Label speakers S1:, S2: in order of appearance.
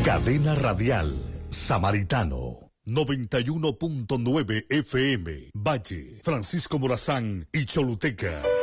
S1: Cadena Radial Samaritano 91.9 FM Valle, Francisco Morazán y Choluteca.